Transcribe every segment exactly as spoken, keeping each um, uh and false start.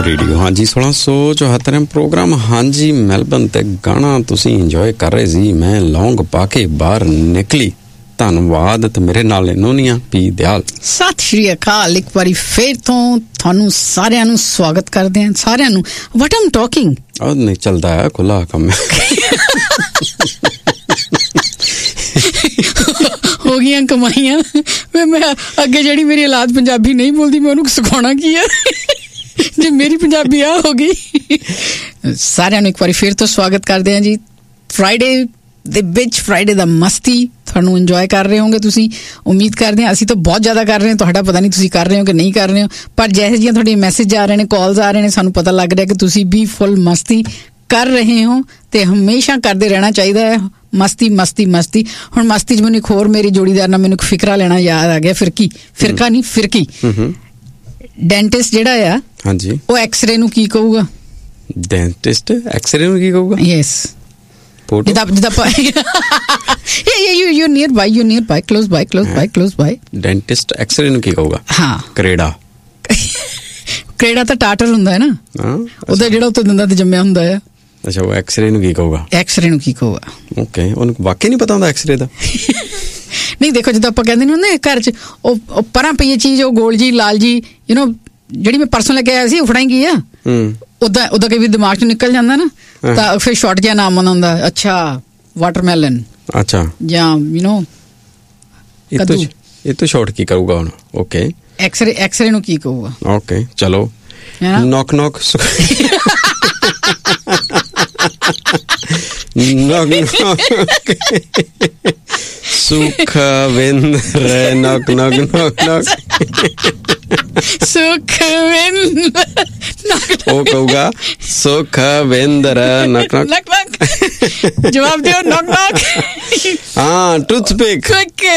Radio ਹਾਂਜੀ सोलह सौ चौहत्तर ਪ੍ਰੋਗਰਾਮ ਹਾਂਜੀ ਮੈਲਬਨ ਤੇ ਗਾਣਾ ਤੁਸੀਂ ਇੰਜੋਏ ਕਰ ਰਹੇ ਸੀ। ਮੈਂ ਲੌਂਗ ਪਾ ਕੇ ਬਾਹਰ ਨਿਕਲੀ। ਧੰਨਵਾਦ। ਤੇ ਮੇਰੇ ਨਾਲ ਨੋਨੀਆ ਪੀ ਦਿਆਲ। ਸਤਿ ਸ਼੍ਰੀ ਅਕਾਲ। ਇੱਕ ਵਾਰੀ ਫੇਰ ਤੋਂ ਤੁਹਾਨੂੰ ਸਾਰਿਆਂ ਨੂੰ ਸਵਾਗਤ ਕਰਦੇ ਹਾਂ। ਸਾਰਿਆਂ ਨੂੰ ਵਾਟ ਆਮ ਟਾਕਿੰਗ ਉਹ ਨਹੀਂ ਚੱਲਦਾ ਹੈ, ਖੁੱਲਾ ਕੰਮ ਹੋ ਗਈਆਂ ਕਮਾਈਆਂ। ਮੈਂ ਅੱਗੇ ਜਿਹੜੀ ਮੇਰੀ ਔਲਾਦ ਪੰਜਾਬੀ ਨਹੀਂ ਬੋਲਦੀ ਮੈਂ ਉਹਨੂੰ ਸਿਖਾਉਣਾ ਕੀ ਹੈ ਜੇ ਮੇਰੀ ਪੰਜਾਬੀ ਆ ਹੋ ਗਈ। ਸਾਰਿਆਂ ਨੂੰ ਇੱਕ ਵਾਰੀ ਫਿਰ ਤੋਂ ਸਵਾਗਤ ਕਰਦੇ ਹਾਂ ਜੀ। ਫਰਾਈਡੇ ਦੇ ਵਿੱਚ ਫਰਾਈਡੇ ਦਾ ਮਸਤੀ ਤੁਹਾਨੂੰ ਇੰਜੋਏ ਕਰ ਰਹੇ ਹੋਗੇ ਤੁਸੀਂ। ਉਮੀਦ ਕਰਦੇ ਹਾਂ ਅਸੀਂ ਤਾਂ ਬਹੁਤ ਜ਼ਿਆਦਾ ਕਰ ਰਹੇ ਹਾਂ, ਤੁਹਾਡਾ ਪਤਾ ਨਹੀਂ ਤੁਸੀਂ ਕਰ ਰਹੇ ਹੋ ਕਿ ਨਹੀਂ ਕਰ ਰਹੇ ਹੋ, ਪਰ ਜਿਹੇ ਜਿਹੀਆਂ ਤੁਹਾਡੇ ਮੈਸੇਜ ਆ ਰਹੇ ਨੇ, ਕਾਲਸ ਆ ਰਹੇ ਨੇ, ਸਾਨੂੰ ਪਤਾ ਲੱਗ ਰਿਹਾ ਕਿ ਤੁਸੀਂ ਵੀ ਫੁੱਲ ਮਸਤੀ ਕਰ ਰਹੇ ਹੋ ਤੇ ਹਮੇਸ਼ਾ ਕਰਦੇ ਰਹਿਣਾ ਚਾਹੀਦਾ ਹੈ। ਮਸਤੀ ਮਸਤੀ ਮਸਤੀ। ਹੁਣ ਮਸਤੀ 'ਚ ਮੈਨੂੰ ਇੱਕ ਹੋਰ ਮੇਰੀ ਜੋੜੀਦਾਰ ਨਾਲ ਮੈਨੂੰ ਇੱਕ ਫਿਕਰਾ ਲੈਣਾ ਯਾਦ ਆ ਗਿਆ। ਫਿਰਕੀ ਫਿਰਕਾ ਨਹੀਂ ਫਿਰਕੀ। ਡੈਂਟਿਸਟ ਜਿਹੜਾ ਆ ਹਾਂਜੀ ਉਹ ਐਕਸਰੇ ਨੂੰ ਕੀ ਕਹੂਗਾ? ਡੈਂਟਿਸਟ ਐਕਸਰੇ ਨੂੰ ਕੀ ਕਹੂਗਾ? ਯੈਸ ਜਿੱਦਾਂ ਜਿੱਦਾਂ you near by you near by close by close by close by. Dentist x ray ਨੂੰ ਕੀ ਕਹੂਗਾ? ਹਾਂ ਕਰੇੜਾ। ਕਰੇੜਾ ਤਾਂ ਟਾਟਰ ਹੁੰਦਾ ਹੈ ਨਾ, ਉਹਦਾ ਜਿਹੜਾ ਉੱਤੇ ਦੰਦਾਂ ਤੇ ਜੰਮਿਆ ਹੁੰਦਾ ਆ। ਅੱਛਾ ਉਹ ਐਕਸਰੇ ਨੂੰ ਕੀ ਕਹੂਗਾ? ਐਕਸਰੇ ਨੂੰ ਕੀ ਕਹੂਗਾ? ਓਕੇ ਉਹਨੂੰ ਵਾਕਈ ਨਹੀਂ ਪਤਾ ਹੁੰਦਾ ਐਕਸਰੇ ਦਾ। ਨਹੀਂ ਦੇਖੋ ਜਿੱਦਾਂ ਆਪਾਂ ਕਹਿੰਦੇ ਨੇ ਹੁੰਦੇ ਘਰ 'ਚ ਉਹ ਪਰਾਂ ਪਈ ਚੀਜ਼ ਉਹ ਗੋਲ ਜੀ ਲਾਲ ਜੀ ਯੂ ਨੋ ਜਿਹੜੀ ਮੈਂ ਪਰਸੋਂ ਲੈ ਕੇ ਆਇਆ ਸੀ ਉਹ ਫੜਾਈ ਗਈ ਆ। ਉਦਾਂ ਉਦਾਂ ਕਈ ਵੀ ਦਿਮਾਗ 'ਚ ਨਿਕਲ ਜਾਂਦਾ ਨਾ ਤਾਂ ਫਿਰ ਸ਼ਾਰਟ ਜਿਹਾ ਨਾਮ ਆਉਂਦਾ। ਅੱਛਾ ਵਾਟਰਮੈਲਨ। ਅੱਛਾ ਜਾਂ ਯੂ ਨੋ ਕੱਦੂ। ਇਹ ਤੋਂ ਸ਼ਾਰਟ ਕੀ ਕਰੂਗਾ ਹੁਣ? ਓਕੇ ਐਕਸਰੇ ਐਕਸਰੇ ਨੂੰ ਕੀ ਕਹੂਗਾ? ਓਕੇ ਚਲੋ ਨੌਕ ਨੌਕ ਨੌਕ ਨੌਕ ਸੁਖਵਿੰਦਰ ਨੌਕ ਨੌਕ ਨੌਕ ਨੌਕ ਸੁਖਵਿੰਦਰ ਉਹ ਕਹੂਗਾ ਸੁਖਵਿੰਦਰ ਨੌਕ ਨੌਕ। ਜਵਾਬ ਦਿਓ ਨੌਕ ਨੌਕ। ਹਾਂ ਟੂਥਪਿਕ।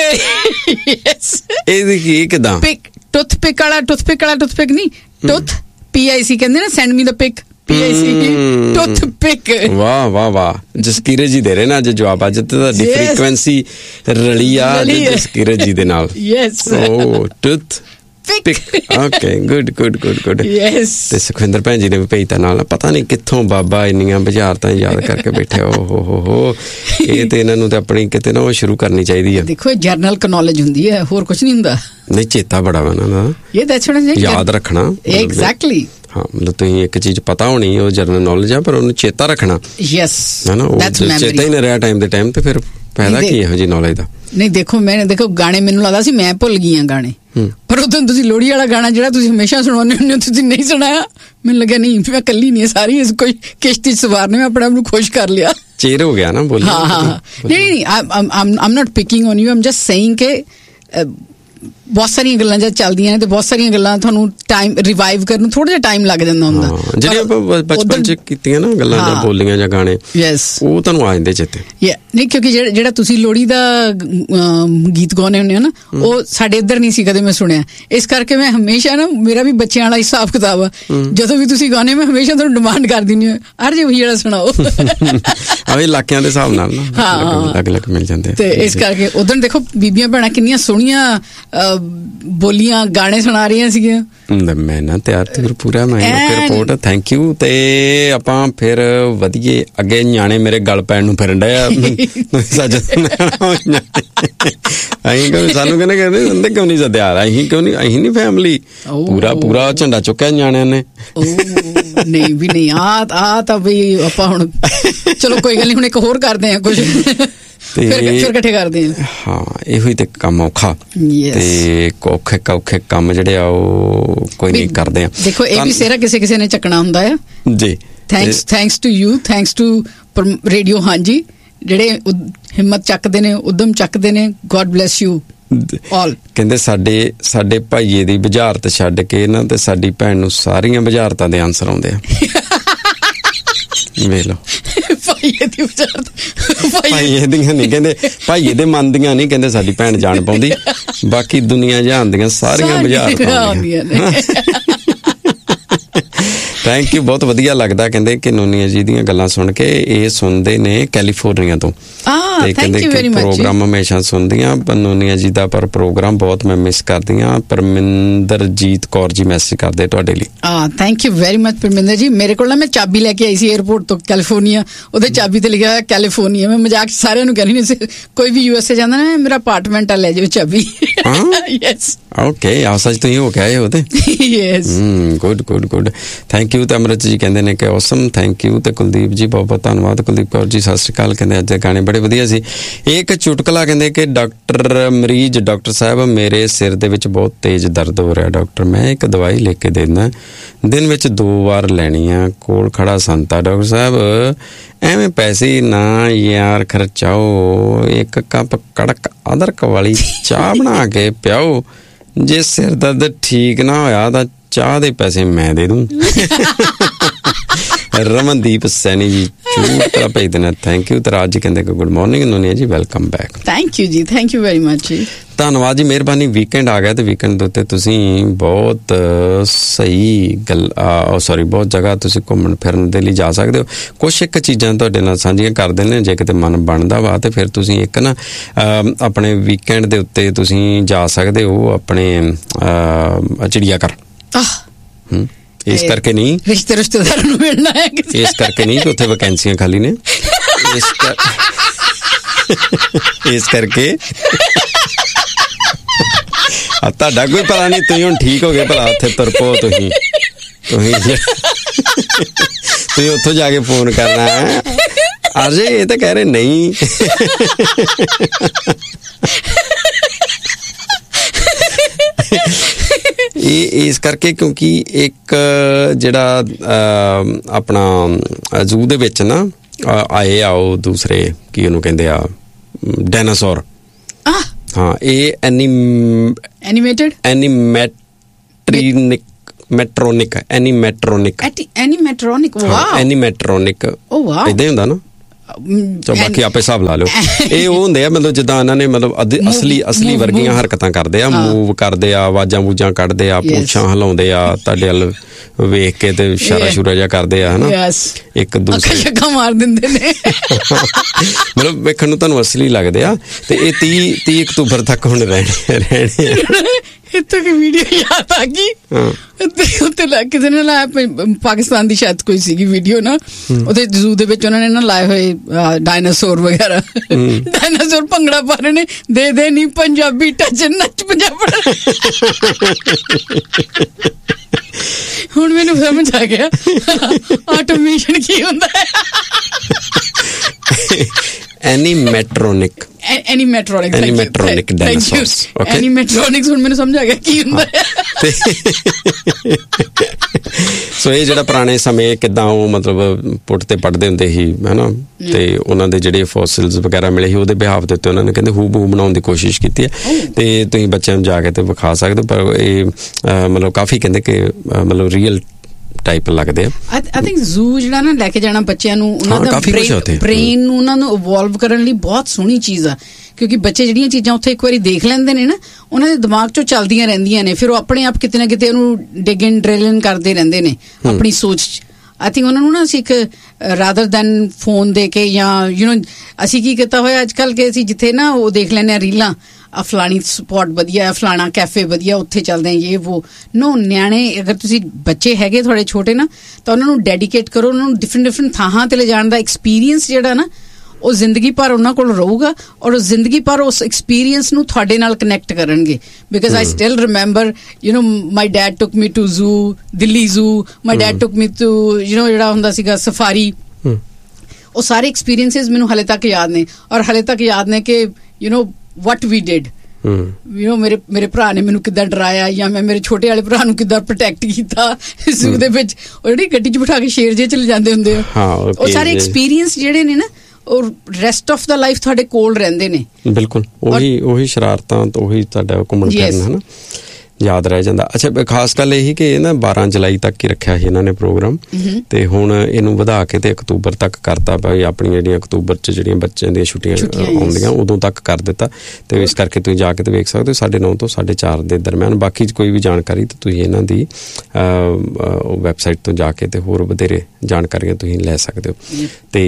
ਇਹਦੀ ਕੀ ਕਿਦਾਂ? ਪਿਕ ਟੂਥਪਿਕ ਵਾਲਾ ਟੂਥਪਿਕ ਵਾਲਾ ਟੂਥਪਿਕ ਨਹੀਂ ਟੂਥ ਪੀ ਆਈ ਸੀ ਕਹਿੰਦੇ ਨਾ ਸੈਂਡ ਮੀ ਦਾ ਪਿਕ ਪੀ ਆਈ ਸੀ ਟੂਥਪਿਕ। ਵਾਹ ਵਾਹ ਵਾਹ ਜਸਕੀਰਤ ਜੀ ਦੇ ਰਹੇ ਨਾ ਅੱਜ ਜਵਾਬ। ਅੱਜ ਤੇ ਤੁਹਾਡੀ ਫ੍ਰੀਕੁਐਂਸੀ ਰਲੀ ਆ ਜਸਕੀਰਤ ਜੀ ਦੇ ਨਾਲ। ਯੈਸ ਓ tooth pick. Okay good good good good. Yes ਤੇ ਸੁਖਵਿੰਦਰ ਭੈਣ ਜੀ ਨੇ ਵੀ ਭੇਜਤਾ ਨਾਲ। ਪਤਾ ਨਹੀਂ ਕਿੱਥੋਂ ਬਾਬਾ ਇੰਨੀਆਂ ਬੁਝਾਰਤਾਂ ਯਾਦ ਕਰਕੇ ਬੈਠੇ। ਓ ਹੋ ਹੋ ਹੋ ਇਹ ਤੇ ਇਹਨਾਂ ਨੂੰ ਤੇ ਆਪਣੀ ਕਿਤੇ ਨਾ ਉਹ ਸ਼ੁਰੂ ਕਰਨੀ ਚਾਹੀਦੀ ਆ। ਦੇਖੋ ਜਰਨਲ ਨੌਲੇਜ ਹੁੰਦੀ ਹੈ, ਹੋਰ ਕੁਛ ਨਹੀਂ ਹੁੰਦਾ। ਨਹੀਂ ਚੇਤਾ ਬੜਾ ਵਾ ਇਹਨਾਂ ਦਾ, ਇਹ ਦੱਸਣਾ ਯਾਦ ਰੱਖਣਾ। ਐਗਜ਼ੈਕਟਲੀ ਹਾਂ ਮਤਲਬ ਤੁਸੀਂ ਇੱਕ ਚੀਜ਼ ਪਤਾ ਹੋਣੀ ਉਹ ਜਰਨਲ ਨੌਲੇਜ ਆ ਪਰ ਉਹਨੂੰ ਚੇਤਾ ਰੱਖਣਾ। ਯੈਸ ਹੈ ਨਾ ਉਹ ਚੇਤਾ ਹੀ ਨਾ ਰਿਹਾ ਟਾਈਮ ਦੇ ਟਾਈਮ ਤੇ ਫਿਰ ਫਾਇਦਾ ਕੀ ਇਹੋ ਜਿਹੀ ਨੌਲੇਜ ਦਾ? ਨਹੀਂ ਦੇਖੋ ਮੈਂ ਦੇਖੋ ਗਾਣੇ ਮੈਨੂੰ ਲੱਗਦਾ ਸੀ ਮੈਂ ਭੁੱਲ ਗਈ ਆ ਗਾਣੇ, ਪਰ ਉਦੋਂ ਤੁਸੀਂ ਲੋਹੜੀ ਵਾਲਾ ਗਾਣਾ ਜਿਹੜਾ ਤੁਸੀਂ ਹਮੇਸ਼ਾ ਸੁਣਾਉਂਦੇ ਹੁੰਦੇ ਹੋ ਤੁਸੀਂ ਨਹੀਂ ਸੁਣਾਇਆ। ਮੈਨੂੰ ਲੱਗਿਆ ਨਹੀਂ ਮੈਂ ਇਕੱਲੀ ਨਹੀਂ ਸਾਰੀ ਕੋਈ ਕਿਸ਼ਤੀ ਸਵਾਰ ਨੇ ਮੈਂ ਆਪਣੇ ਆਪ ਨੂੰ ਖੁਸ਼ ਕਰ ਲਿਆ। ਚੇਰ ਹੋ ਗਿਆ ਨਾ ਬੋਲੀ। ਹਾਂ ਹਾਂ ਨਹੀਂ ਨਹੀਂ ਆਮ note picking on you I'm just saying ਕਿ ਬਹੁਤ ਸਾਰੀਆਂ ਗੱਲਾਂ ਜਦ ਚੱਲਦੀਆਂ ਨੇ ਤੇ ਬਹੁਤ ਸਾਰੀਆਂ ਗੱਲਾਂ ਤੁਹਾਨੂੰ ਟਾਈਮ ਰਿਵਾਈਵ ਕਰਨ ਨੂੰ ਥੋੜਾ ਜਿਹਾ ਟਾਈਮ ਲੱਗ ਜਾਂਦਾ ਹੁੰਦਾ। ਜਿਹੜੀਆਂ ਆਪਾਂ ਬਚਪਨ ਚ ਕੀਤੀਆਂ ਨਾ ਗੱਲਾਂ ਜਾਂ ਬੋਲੀਆਂ ਜਾਂ ਗਾਣੇ ਉਹ ਤੁਹਾਨੂੰ ਆ ਜਾਂਦੇ ਚੇਤੇ। ਨਹੀਂ ਕਿਉਂਕਿ ਜਿਹੜਾ ਤੁਸੀਂ ਲੋਹੜੀ ਦਾ ਗੀਤ ਗਾਉਂਦੇ ਹੁੰਦੇ ਹੋ ਨਾ ਉਹ ਸਾਡੇ ਇੱਧਰ ਨਹੀਂ ਸੀ ਕਦੇ ਮੈਂ ਸੁਣਿਆ, ਇਸ ਕਰਕੇ ਮੈਂ ਹਮੇਸ਼ਾ ਨਾ ਮੇਰਾ ਵੀ ਬੱਚਿਆਂ ਵਾਲਾ ਹਿਸਾਬ ਕਿਤਾਬ ਆ। ਜਦੋਂ ਵੀ ਤੁਸੀਂ ਗਾਉਂਦੇ ਮੈਂ ਹਮੇਸ਼ਾ ਤੁਹਾਨੂੰ ਡਿਮਾਂਡ ਕਰ ਦਿੰਦੀ ਹਾਂ ਅਰ ਜੇ ਉਹੀ ਵਾਲਾ ਸੁਣਾਓ। ਆਹ ਇਲਾਕਿਆਂ ਦੇ ਹਿਸਾਬ ਨਾਲ ਨਾ ਅਲੱਗ ਅਲੱਗ ਮਿਲ ਜਾਂਦੇ ਤੇ ਇਸ ਕਰਕੇ ਉਦੋਂ ਦੇਖੋ ਬੀਬੀਆਂ ਭੈਣਾਂ ਕਿੰਨੀਆਂ ਸੋਹਣੀਆਂ ਬੋਲੀਆਂ ਗਾਣੇ ਸੁਣਾ ਰਹੀਆਂ ਸੀਗੀਆਂ। ਮੈਂ ਨਾ ਤਿਆਰ ਤੇ ਪੂਰਾ ਮੈਂ ਰਿਪੋਰਟ ਥੈਂਕ ਯੂ। ਤੇ ਆਪਾਂ ਫਿਰ ਵਧੀਏ ਅੱਗੇ। ਨਿਆਣੇ ਮੇਰੇ ਗਲ ਪੈਣ ਨੂੰ ਫਿਰਨ ਡਿਆ ਸੱਜ ਅਸੀਂ ਕਿਉਂ ਸਾਨੂੰ ਕਹਿੰਦੇ ਕਹਿੰਦੇ ਹੁੰਦੇ ਕਿਉਂ ਨਹੀਂ ਸਦਿਆ ਅਸੀਂ ਕਿਉਂ ਨਹੀਂ ਅਸੀਂ ਨੀ ਫੈਮਿਲੀ ਪੂਰਾ ਪੂਰਾ ਝੰਡਾ ਚੁੱਕਿਆ ਨਿਆਣਿਆਂ ਨੇ। ਨਹੀਂ ਵੀ ਨਹੀਂ ਆ ਆ ਤਾਂ ਵੀ ਆਪਾਂ ਹੁਣ ਚਲੋ ਕੋਈ ਗੱਲ ਨਹੀਂ ਹੁਣ ਇੱਕ ਹੋਰ ਕਰਦੇ ਆ ਕੁਛ ਫਿਰ ਇਕੱਠੇ ਕਰਦੇ ਆ। ਹਾਂ ਇਹੋ ਹੀ ਤੇ ਕੰਮ ਔਖਾ ਤੇ ਔਖੇ ਔਖੇ ਕੰਮ ਜਿਹੜੇ ਆ ਉਹ ਕੋਈ ਨਹੀਂ ਕਰਦੇ ਆ। ਦੇਖੋ ਇਹ ਵੀ ਸਿਹਰਾ ਕਿਸੇ ਕਿਸੇ ਨੇ ਚੱਕਣਾ ਹੁੰਦਾ ਆ ਜੀ। Thanks thanks to you thanks to radio ਹਾਂਜੀ ਜਿਹੜੇ ਹਿੰਮਤ ਚੱਕਦੇ ਨੇ ਉਦਮ ਚੱਕਦੇ ਨੇ। God bless you all. ਕਹਿੰਦੇ ਸਾਡੇ ਸਾਡੇ ਭਾਈਏ ਦੀ ਬੁਝਾਰਤ ਛੱਡ ਕੇ ਨਾ ਤੇ ਸਾਡੀ ਭੈਣ ਨੂੰ ਸਾਰੀਆਂ ਬੁਝਾਰਤਾਂ ਦੇ ਆਨਸਰ ਆਉਂਦੇ ਆ। ਵੇਖ ਲਓ ਭਾਈਏ ਦੀ ਬੁਝਾਰਤ ਭਾਈਏ ਦੀਆਂ ਨਹੀਂ ਕਹਿੰਦੇ ਭਾਈਏ ਦੇ ਮਨ ਦੀਆਂ ਨਹੀਂ ਕਹਿੰਦੇ ਸਾਡੀ ਭੈਣ ਜਾਣ ਪਾਉਂਦੀ ਬਾਕੀ ਦੁਨੀਆ ਜਹਾਨ ਦੀਆਂ ਸਾਰੀਆਂ ਬੁਝਾਰਤਾਂ ਆਉਂਦੀਆਂ ਨੇ। ਥੈਂਕ ਯੂ ਬਹੁਤ ਵਧੀਆ ਲੱਗਦਾ ਕਹਿੰਦੇ ਕਿ ਨੋਨੀਆ ਜੀ ਦੀਆਂ ਗੱਲਾਂ ਸੁਣ ਕੇ। ਇਹ ਸੁਣਦੇ ਨੇ ਕੈਲੀਫੋਰਨੀਆ ਤੋਂ ਤੇ ਕਹਿੰਦੇ ਕਿ ਪ੍ਰੋਗਰਾਮ ਹਮੇਸ਼ਾ ਸੁਣਦੀਆਂ ਨੋਨੀਆ ਜੀ ਦਾ, ਪਰ ਪ੍ਰੋਗਰਾਮ ਬਹੁਤ ਮੈਂ ਮਿਸ ਕਰਦੀ ਹਾਂ। ਪਰਮਿੰਦਰਜੀਤ ਕੌਰ ਜੀ ਮੈਸੇਜ ਕਰਦੇ ਤੁਹਾਡੇ ਲਈ। ਹਾਂ, thank you very much Parminder ji. ਮੇਰੇ ਕੋਲ ਨਾ ਮੈਂ ਚਾਬੀ ਲੈ ਕੇ ਆਈ ਸੀ 에ਅਰਪੋਰਟ ਤੋਂ ਕੈਲੀਫੋਰਨੀਆ, ਉਹਦੇ ਚਾਬੀ ਤੇ ਲਿਖਿਆ ਹੋਇਆ ਕੈਲੀਫੋਰਨੀਆ। ਮੈਂ ਮਜ਼ਾਕ ਸਾਰਿਆਂ ਨੂੰ ਕਹਿ ਰਹੀ ਸੀ, ਕੋਈ ਵੀ ਯੂ ਐਸ ਏ ਜਾਂਦਾ ਨਾ, ਮੇਰਾ ਅਪਾਰਟਮੈਂਟ ਆ, ਲੈ ਜਾਓ ਚਾਬੀ। ਯੈਸ, ਓਕੇ, ਆ ਸੱਚ ਤੁਸੀਂ ਹੋ ਕੇ ਆਏ ਹੋ ਤੇ। Yes, good good good, thank you. ਤੇ ਅਮਰਤ ਜੀ ਕਹਿੰਦੇ ਨੇ ਕਿ ਔਸਮ, ਥੈਂਕ ਯੂ। ਤੇ ਕੁਲਦੀਪ ਜੀ ਬਹੁਤ ਬਹੁਤ ਧੰਨਵਾਦ। ਕੁਲਦੀਪ ਕੌਰ ਜੀ ਸਤਿ ਸ਼੍ਰੀ ਅਕਾਲ, ਕਹਿੰਦੇ ਅੱਜ ਦੇ ਗਾਣੇ ਬੜੇ ਵਧੀਆ ਸੀ। ਇੱਕ ਚੁਟਕਲਾ ਕਹਿੰਦੇ ਕਿ ਡਾਕਟਰ ਮਰੀਜ਼, ਡਾਕਟਰ ਸਾਹਿਬ ਮੇਰੇ ਸਿਰ ਦੇ ਵਿੱਚ ਬਹੁਤ ਤੇਜ਼ ਦਰਦ ਹੋ ਰਿਹਾ ਡਾਕਟਰ, ਮੈਂ ਇੱਕ ਦਵਾਈ ਲਿਖ ਕੇ ਦੇ ਦਿੰਦਾ, ਦਿਨ ਵਿੱਚ ਦੋ ਵਾਰ ਲੈਣੀ ਆ। ਕੋਲ ਖੜਾ ਸੰਤਾ, ਡਾਕਟਰ ਸਾਹਿਬ ਐਵੇਂ ਪੈਸੇ ਨਾ ਯਾਰ ਖਰਚਾਓ, ਇੱਕ ਕੱਪ ਕੜਕ ਅਦਰਕ ਵਾਲੀ ਚਾਹ ਬਣਾ ਕੇ ਪਿਆਓ, ਜੇ ਸਿਰ ਦਰਦ ਠੀਕ ਨਾ ਹੋਇਆ ਤਾਂ ਚਾਹ ਦੇ ਪੈਸੇ ਮੈਂ ਦੇ ਦੂੰ। ਰਮਨਦੀਪ ਸੈਣੀ ਜੀ ਚੂਟਕਲਾ ਭੇਜ ਦੇਣਾ, ਥੈਂਕ ਯੂ। ਤੇ ਰਾਜ ਜੀ ਕਹਿੰਦੇ ਕਿ ਗੁੱਡ ਮਾਰਨਿੰਗ ਨੋਨੀਆ ਜੀ, ਵੈਲਕਮ ਬੈਕ। ਥੈਂਕ ਯੂ ਜੀ, ਥੈਂਕ ਯੂ ਵੈਰੀ ਮਚ ਜੀ, ਧੰਨਵਾਦ ਜੀ, ਮਿਹਰਬਾਨੀ। ਵੀਕਐਂਡ ਆ ਗਿਆ ਤੇ ਵੀਕਐਂਡ ਦੇ ਉੱਤੇ ਤੁਸੀਂ ਬਹੁਤ ਸਹੀ ਗੱਲ ਸੌਰੀ ਬਹੁਤ ਜਗ੍ਹਾ ਤੁਸੀਂ ਘੁੰਮਣ ਫਿਰਨ ਦੇ ਲਈ ਜਾ ਸਕਦੇ ਹੋ। ਕੁਛ ਇੱਕ ਚੀਜ਼ਾਂ ਤੁਹਾਡੇ ਨਾਲ ਸਾਂਝੀਆਂ ਕਰ ਦਿੰਦੇ, ਜੇ ਕਿਤੇ ਮਨ ਬਣਦਾ ਵਾ ਤੇ ਫਿਰ ਤੁਸੀਂ ਇੱਕ ਨਾ ਆਪਣੇ ਵੀਕਐਂਡ ਦੇ ਉੱਤੇ ਤੁਸੀਂ ਜਾ ਸਕਦੇ ਹੋ ਆਪਣੇ ਚਿੜੀਆ ਘਰ। ਹੂੰ, ਇਸ ਕਰਕੇ ਨਹੀਂ ਰਿਸ਼ਤੇ ਰਿਸ਼ਤੇਦਾਰਾਂ ਨੂੰ ਮਿਲਣਾ ਹੈ, ਇਸ ਕਰਕੇ ਨਹੀਂ ਕਿ ਉੱਥੇ ਵੈਕੈਂਸੀਆਂ ਖਾਲੀ ਨੇ, ਇਸ ਕਰ ਇਸ ਕਰਕੇ ਤੁਹਾਡਾ ਕੋਈ ਪਤਾ ਨਹੀਂ, ਤੁਸੀਂ ਹੁਣ ਠੀਕ ਹੋ ਗਏ ਭਲਾ, ਉੱਥੇ ਤੁਰ ਪਓ ਤੁਸੀਂ ਤੁਸੀਂ ਤੁਸੀਂ ਉੱਥੋਂ ਜਾ ਕੇ ਫੋਨ ਕਰਨਾ ਹੈ। ਅਜੇ ਇਹ ਤਾਂ ਕਹਿ ਰਹੇ ਨਹੀਂ। ਇਹ ਇਸ ਕਰਕੇ ਕਿਉਂਕਿ ਇੱਕ ਜਿਹੜਾ ਆਪਣਾ ਜ਼ੂ ਦੇ ਵਿੱਚ ਨਾ ਆਏ ਆ ਉਹ ਦੂਸਰੇ ਕੀ ਉਹਨੂੰ ਕਹਿੰਦੇ ਆ ਡਾਇਨਾਸੌਰ। ਹਾਂ, ਇਹ ਐਨੀਮੇਟਡ ਐਨੀਮੈਟ੍ਰਿਨਿਕ ਮੈਟਰੋਨਿਕ ਐਨੀਮੈਟਰੋਨਿਕ ਐਨੀਮੈਟਰੋਨਿਕ ਵਾਓ ਐਨੀਮੈਟਰੋਨਿਕ ਓ ਵਾਓ ਏਦਾਂ ਹੀ ਹੁੰਦਾ ਨਾ। ਚੋ ਬਾਕੀ ਆਪੇ ਹਿਸਾਬ ਲਾ ਲਓ। ਇਹ ਉਹ ਹੁੰਦੇ ਆ ਮਤਲਬ ਜਿੱਦਾਂ ਇਹਨਾਂ ਨੇ ਮਤਲਬ ਅਸਲੀ ਅਸਲੀ ਵਰਗੀਆਂ ਹਰਕਤਾਂ ਕਰਦੇ ਆ, ਮੂਵ ਕਰਦੇ ਆ, ਆਵਾਜ਼ਾਂ ਵੂਜਾਂ ਕੱਢਦੇ ਆ, ਪੂਛਾਂ ਹਿਲਾਉਂਦੇ ਆ, ਤੁਹਾਡੇ ਵੱਲ ਵੇਖ ਕੇ ਤੇ ਇਸ਼ਾਰਾ ਸ਼ੁਰਾ ਜਿਹਾ ਕਰਦੇ ਆ, ਹਨਾ, ਇੱਕ ਦੂਸਰੇ ਅੱਖਾਂ ਮਾਰ ਦਿੰਦੇ ਨੇ। ਮਤਲਬ ਵੇਖਣ ਨੂੰ ਤੁਹਾਨੂੰ ਅਸਲੀ ਲੱਗਦੇ ਆ। ਤੇ ਇਹ ਤੀਹ ਤੀਹ ਅਕਤੂਬਰ ਤੱਕ ਹੁਣ ਰਹਿਣੇ ਰਹਿਣੇ ਇੱਥੋਂ ਕੀ ਵੀਡੀਓ ਯਾਦ ਆ ਗਈ, ਉੱਤੇ ਕਿਸੇ ਨੇ ਲਾਇਆ, ਪਾਕਿਸਤਾਨ ਦੀ ਸ਼ਾਇਦ ਕੋਈ ਸੀਗੀ ਵੀਡੀਓ ਨਾ, ਉਹਦੇ ਜ਼ੂ ਦੇ ਵਿੱਚ ਉਹਨਾਂ ਨੇ ਨਾ ਲਾਏ ਹੋਏ ਡਾਇਨਾਸੌਰ ਵਗੈਰਾ, ਡਾਇਨਾਸੌਰ ਭੰਗੜਾ ਪਾ ਰਹੇ ਨੇ, ਦੇ ਦੇ ਨੀ ਪੰਜਾਬੀ ਟੱਚ ਨੱਚ ਪੰਜਾਬ। ਹੁਣ ਮੈਨੂੰ ਸਮਝ ਆ ਗਿਆ ਆਟੋਮੇਸ਼ਨ ਕੀ ਹੁੰਦਾ ਹੈ। ਐਨੀਮੈਟਰੋਨਿਕ ਐਨੀਮੈਟਰੋਨਿਕ ਐਨੀਮੈਟਰੋਨਿਕ ਡਾਇਨਾਸੌਰਸ ਓਕੇ ਐਨੀਮੈਟਰੋਨਿਕਸ ਹੁਣ ਮੈਨੂੰ ਸਮਝ ਆ ਗਿਆ ਕੀ ਹੁੰਦਾ ਹੈ। ਸੋ ਇਹ ਜਿਹੜਾ ਪੁਰਾਣੇ ਸਮੇਂ ਕਿੱਦਾਂ ਉਹ ਮਤਲਬ ਪੁੱਟ ਤੇ ਪੜਦੇ ਹੁੰਦੇ ਸੀ ਹਨਾ, ਤੇ ਉਹਨਾਂ ਦੇ ਜਿਹੜੇ ਫੋਸਿਲਸ ਵਗੈਰਾ ਮਿਲੇ ਸੀ ਉਹਦੇ ਬਿਹਾਫ ਦੇ ਉੱਤੇ ਉਹਨਾਂ ਨੇ ਕਹਿੰਦੇ ਹੂ ਬਹੂ ਬਣਾਉਣ ਦੀ ਕੋਸ਼ਿਸ਼ ਕੀਤੀ ਹੈ। ਤੇ ਤੁਸੀਂ ਬੱਚਿਆਂ ਨੂੰ ਜਾ ਕੇ ਤੇ ਵਿਖਾ ਸਕਦੇ ਹੋ, ਪਰ ਇਹ ਮਤਲਬ ਕਾਫੀ ਕਹਿੰਦੇ ਕਿ ਮਤਲਬ ਰੀਅਲ ਟਾਈਪ ਲੱਗਦੇ ਆ। ਆਈ ਥਿੰਕ ਜ਼ੂ ਜਿਹੜਾ ਨਾ ਲੈ ਕੇ ਜਾਣਾ ਬੱਚਿਆਂ ਨੂੰ, ਉਹਨਾਂ ਦਾ ਬ੍ਰੇਨ ਨੂੰ ਉਹਨਾਂ ਨੂੰ ਇਵੋਲਵ ਕਰਨ ਲਈ ਬਹੁਤ ਸੋਹਣੀ ਚੀਜ਼ ਆ, ਕਿਉਂਕਿ ਬੱਚੇ ਜਿਹੜੀਆਂ ਚੀਜ਼ਾਂ ਉੱਥੇ ਇੱਕ ਵਾਰੀ ਦੇਖ ਲੈਂਦੇ ਨੇ ਨਾ, ਉਹਨਾਂ ਦੇ ਦਿਮਾਗ 'ਚੋਂ ਚੱਲਦੀਆਂ ਰਹਿੰਦੀਆਂ ਨੇ, ਫਿਰ ਉਹ ਆਪਣੇ ਆਪ ਕਿਤੇ ਨਾ ਕਿਤੇ ਉਹਨੂੰ ਡਿਗਨ ਡ੍ਰਿਲਨ ਕਰਦੇ ਰਹਿੰਦੇ ਨੇ ਆਪਣੀ ਸੋਚ 'ਚ। ਆਈ ਥਿੰਕ ਉਹਨਾਂ ਨੂੰ ਨਾ ਅਸੀਂ ਇੱਕ ਰਾਦਰ ਦੈਨ ਫੋਨ ਦੇ ਕੇ ਜਾਂ ਯੂ ਨੋ ਅਸੀਂ ਕੀ ਕੀਤਾ ਹੋਇਆ ਅੱਜ ਕੱਲ੍ਹ ਕਿ ਅਸੀਂ ਜਿੱਥੇ ਨਾ ਉਹ ਦੇਖ ਲੈਂਦੇ ਹਾਂ ਰੀਲਾਂ, ਆ ਫਲਾਣੀ ਸਪੋਟ ਵਧੀਆ, ਫਲਾਣਾ ਕੈਫੇ ਵਧੀਆ, ਉੱਥੇ ਚੱਲਦੇ ਆ ਯੇ ਵੋ। ਨੋ, ਨਿਆਣੇ ਅਗਰ ਤੁਸੀਂ ਬੱਚੇ ਹੈਗੇ ਤੁਹਾਡੇ ਛੋਟੇ ਨਾ, ਤਾਂ ਉਹਨਾਂ ਨੂੰ ਡੈਡੀਕੇਟ ਕਰੋ, ਉਹਨਾਂ ਨੂੰ ਡਿਫਰੈਂਟ ਡਿਫਰੈਂਟ ਥਾਵਾਂ 'ਤੇ ਲਿਜਾਣ ਦਾ ਐਕਸਪੀਰੀਅੰਸ ਜਿਹੜਾ ਨਾ ਉਹ ਜ਼ਿੰਦਗੀ ਭਰ ਉਹਨਾਂ ਕੋਲ ਰਹੂਗਾ, ਔਰ ਉਹ ਜ਼ਿੰਦਗੀ ਭਰ ਉਸ ਐਕਸਪੀਰੀਅੰਸ ਨੂੰ ਤੁਹਾਡੇ ਨਾਲ ਕਨੈਕਟ ਕਰਨਗੇ। Because I still remember you know my dad took me to zoo, Delhi zoo, my dad took me to you know ਜਿਹੜਾ ਹੁੰਦਾ ਸੀਗਾ ਸਫਾਰੀ। ਉਹ ਸਾਰੇ ਐਕਸਪੀਰੀਅੰਸਿਸ ਮੈਨੂੰ ਹਲੇ ਤੱਕ ਯਾਦ ਨੇ, ਔਰ ਹਲੇ ਤੱਕ ਯਾਦ ਨੇ ਕਿ you know what we did, you know ਮੇਰੇ ਮੇਰੇ ਭਰਾ ਨੇ ਮੈਨੂੰ ਕਿੱਦਾਂ ਡਰਾਇਆ, ਜਾਂ ਮੈਂ ਮੇਰੇ ਛੋਟੇ ਵਾਲੇ ਭਰਾ ਨੂੰ ਕਿੱਦਾਂ ਪ੍ਰੋਟੈਕਟ ਕੀਤਾ ਜ਼ੂ ਦੇ ਵਿੱਚ। ਉਹ ਜਿਹੜੀ ਗੱਡੀ 'ਚ ਬਿਠਾ ਕੇ ਸ਼ੇਰ ਜੇ ਚਲੇ ਜਾਂਦੇ ਹੁੰਦੇ ਆ, ਉਹ ਸਾਰੇ ਐਕਸਪੀਰੀਅੰਸ ਜਿਹੜੇ ਨੇ ਨਾ ਉਹ ਰੈਸਟ ਆਫ ਦਾ ਲਾਈਫ ਤੁਹਾਡੇ ਕੋਲ ਰਹਿੰਦੇ ਨੇ। ਬਿਲਕੁਲ ਉਹੀ ਉਹੀ ਸ਼ਰਾਰਤਾਂ ਤੇ ਉਹੀ ਤੁਹਾਡਾ ਘੁੰਮਣ ਫਿਰਨ ਹਨਾ। ਯਾਦ ਰਹਿ ਜਾਂਦਾ। ਅੱਛਾ, ਖਾਸ ਗੱਲ ਇਹੀ ਕਿ ਇਹ ਨਾ ਬਾਰਾਂ ਜੁਲਾਈ ਤੱਕ ਹੀ ਰੱਖਿਆ ਸੀ ਇਹਨਾਂ ਨੇ ਪ੍ਰੋਗਰਾਮ, ਤੇ ਹੁਣ ਇਹਨੂੰ ਵਧਾ ਕੇ ਤੇ ਅਕਤੂਬਰ ਤੱਕ ਕਰਤਾ ਭਾਈ। ਆਪਣੀਆਂ ਜਿਹੜੀਆਂ ਅਕਤੂਬਰ 'ਚ ਜਿਹੜੀਆਂ ਬੱਚਿਆਂ ਦੀਆਂ ਛੁੱਟੀਆਂ ਆਉਂਦੀਆਂ ਉਦੋਂ ਤੱਕ ਕਰ ਦਿੱਤਾ, ਤੇ ਇਸ ਕਰਕੇ ਤੁਸੀਂ ਜਾ ਕੇ ਤੇ ਵੇਖ ਸਕਦੇ ਹੋ ਸਾਢੇ ਨੌ ਤੋਂ ਸਾਢੇ ਚਾਰ ਦੇ ਦਰਮਿਆਨ। ਬਾਕੀ ਕੋਈ ਵੀ ਜਾਣਕਾਰੀ ਤਾਂ ਤੁਸੀਂ ਇਹਨਾਂ ਦੀ ਵੈਬਸਾਈਟ ਤੋਂ ਜਾ ਕੇ ਤੇ ਹੋਰ ਵਧੇਰੇ ਜਾਣਕਾਰੀਆਂ ਤੁਸੀਂ ਲੈ ਸਕਦੇ ਹੋ। ਤੇ